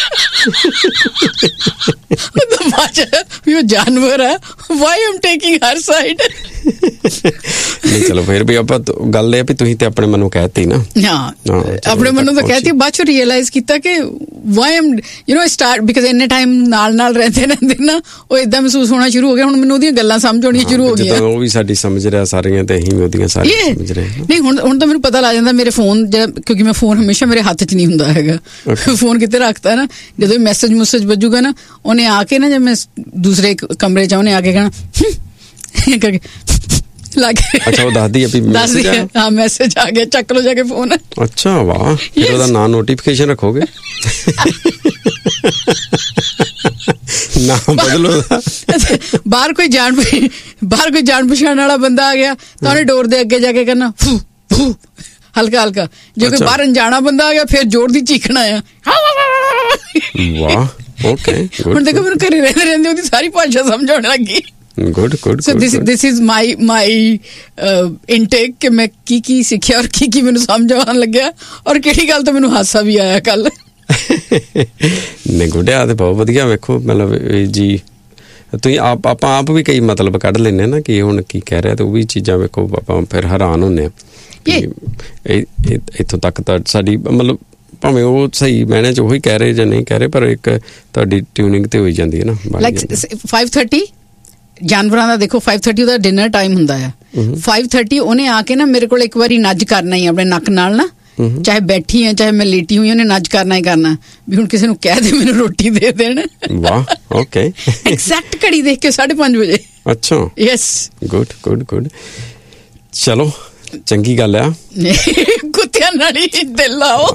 ਵੀ ਉਹ ਜਾਨਵਰ ਹੈ, ਵਾਈ ਐਮ ਟੇਕਿੰਗ ਹਰ ਸਾਈਡ। ਨਹੀਂ ਚਲੋ ਫਿਰ ਵੀ ਆਪਾਂ ਗੱਲ ਇਹ ਵੀ ਤੁਸੀਂ ਤੇ ਆਪਣੇ ਮਨੋਂ ਕਹਿਤੀ ਨਾ। ਹਾਂ ਆਪਣੇ ਮਨੋਂ ਤਾਂ ਕਹਿਤੀ, ਬਾਅਦ ਚੋਂ ਰੀਅਲਾਈਜ਼ ਕੀਤਾ ਕਿ Y M you know start because ਇੰਨੇ ਟਾਈਮ ਨਾਲ ਨਾਲ ਰਹਿੰਦੇ ਰਹਿੰਦੇ ਨਾ ਉਹ ਏਦਾਂ ਮਹਿਸੂਸ ਹੋਣਾ ਸ਼ੁਰੂ ਹੋ ਗਿਆ। ਹੁਣ ਮੈਨੂੰ ਉਹਦੀਆਂ ਗੱਲਾਂ ਸਮਝ ਆਉਣੀਆਂ ਸ਼ੁਰੂ ਹੋ ਗਈਆਂ, ਉਹ ਵੀ ਸਾਡੀ ਸਮਝ ਰਿਹਾ ਸਾਰੀਆਂ ਤੇ ਅਸੀਂ ਵੀ ਉਹਦੀਆਂ ਸਾਰੀਆਂ ਸਮਝ ਰਹੇ। ਨਹੀਂ ਹੁਣ ਹੁਣ ਤਾਂ ਮੈਨੂੰ ਪਤਾ ਲੱਗ ਜਾਂਦਾ ਮੇਰੇ ਫੋਨ, ਕਿਉਂਕਿ ਮੈਂ ਫੋਨ ਹਮੇਸ਼ਾ ਮੇਰੇ ਹੱਥ 'ਚ ਨਹੀਂ ਹੁੰਦਾ ਹੈਗਾ, ਫੋਨ ਕਿਤੇ ਰੱਖਤਾ ਨਾ, ਜਦੋਂ ਮੈਸੇਜ ਮੁਸੇਜ ਵੱਜੂਗਾ ਨਾ ਉਹਨੇ ਆ ਕੇ ਨਾ, ਜਦ ਮੈਂ ਦੂਸਰੇ ਕਮਰੇ 'ਚ ਉਹਨੇ ਆ ਕੇ ਕਹਿਣਾ ਅੱਛਾ ਉਹ ਦੱਸਦੀ ਆ ਵੀ ਮੈਸੇਜ ਆ, ਹਾਂ ਮੈਸੇਜ ਆ ਗਿਆ, ਚੱਕ ਲੋ ਜਾ ਕੇ ਫੋਨ। ਅੱਛਾ ਵਾਹ, ਫਿਰ ਉਹਦਾ ਨਾਂ ਨੋਟੀਫਿਕੇਸ਼ਨ ਰੱਖੋਗੇ? ਨਾ ਬਦਲੋ। ਬਾਹਰ ਕੋਈ ਜਾਣ ਬਾਹਰ ਕੋਈ ਜਾਣ ਪਛਾਣ ਵਾਲਾ ਬੰਦਾ ਆ ਗਿਆ ਤਾਂ ਉਹਨੇ ਡੋਰ ਦੇ ਅੱਗੇ ਜਾ ਕੇ ਕਰਨਾ ਫੂ ਫੂ ਹਲਕਾ ਹਲਕਾ, ਜੇ ਕੋਈ ਬਾਹਰ ਅਣਜਾਣਾ ਬੰਦਾ ਆ ਗਿਆ ਫਿਰ ਜ਼ੋਰ ਦੀ ਚੀਖਣਾ ਆ। ਵਾਹ ਓਕੇ, ਹੁਣ ਦੇਖੋ ਮੈਨੂੰ ਘਰੇ ਰਹਿੰਦੇ ਰਹਿੰਦੇ ਉਹਦੀ ਸਾਰੀ ਭਾਸ਼ਾ ਸਮਝ ਆਉਣ ਲੱਗੀ। Good good so this this is my my intake ਕਿ ਮੈਂ ਕੀ ਕੀ ਸਿੱਖਿਆ ਔਰ ਕੀ ਕੀ ਮੈਨੂੰ ਸਮਝ ਆਉਣ ਲੱਗਿਆ, ਔਰ ਕਿਹੜੀ ਗੱਲ ਤੋਂ ਮੈਨੂੰ ਹਾਸਾ ਵੀ ਆਇਆ ਕੱਲ। ਨਹੀਂ ਗੁੱਡਿਆ ਤੇ ਬਹੁਤ ਵਧੀਆ। ਵੇਖੋ ਮਤਲਬ ਜੀ ਤੁਸੀਂ ਆਪ ਆਪਾਂ ਆਪ ਵੀ ਕਈ ਮਤਲਬ ਕੱਢ ਲੈਂਦੇ ਨਾ ਕਿ ਹੁਣ ਕੀ ਕਹਿ ਰਿਹਾ, ਤੇ ਉਹ ਵੀ ਚੀਜ਼ਾਂ ਵੇਖੋ ਆਪਾਂ ਫਿਰ ਹੈਰਾਨ ਹੁੰਦੇ ਆ। ਇੱਥੋਂ ਤੱਕ ਤਾਂ ਸਾਡੀ ਮਤਲਬ ਭਾਵੇਂ ਉਹ ਸਹੀ ਮੈਨੇ ਚ ਉਹੀ ਕਹਿ ਰਹੇ ਜਾਂ ਨਹੀਂ ਕਹਿ ਰਹੇ, ਪਰ ਇੱਕ ਤੁਹਾਡੀ ਟਿਊਨਿੰਗ ਤੇ ਹੋਈ ਜਾਂਦੀ ਹੈ ਨਾ। ਲਾਈਕ ਫਾਈਵ ਥਰਟੀ ਜਾਨਵਰਾਂ ਦਾ ਦੇਖੋ, ਫਾਈਵ ਥਰਟੀ ਉਹਦਾ ਡਿਨਰ ਟਾਈਮ ਹੁੰਦਾ ਆ। ਫਾਈਵ ਥਰਟੀ ਉਹਨੇ ਆ ਕੇ ਨਾ ਮੇਰੇ ਕੋਲ ਇੱਕ ਵਾਰੀ ਨੱਜ ਕਰਨਾ ਹੀ ਆਪਣੇ ਨੱਕ ਨਾਲ ਨਾ, ਚਾਹੇ ਬੈਠੀ ਆ ਚਾਹੇ ਮੈਂ ਲੇਟੀ ਹੋਈ, ਉਹਨੇ ਨੱਜ ਕਰਨਾ ਹੀ ਕਰਨਾ ਵੀ ਹੁਣ ਕਿਸੇ ਨੂੰ ਕਹਿ ਦੇ ਮੈਨੂੰ ਰੋਟੀ ਦੇ ਦੇਣ। ਵਾਹ ਓਕੇ। ਐਗਜ਼ੈਕਟ ਘੜੀ ਦੇਖ ਕੇ ਸਾਢੇ ਪੰਜ ਵਜੇ। ਅੱਛਾ ਯੈਸ ਗੁੱਡ ਗੁੱਡ ਗੁੱਡ, ਚਲੋ ਚੰਗੀ ਗੱਲ ਆ। ਕੁੱਤਿਆਂ ਨਾਲ ਹੀ ਦਿਲ ਲਾਓ।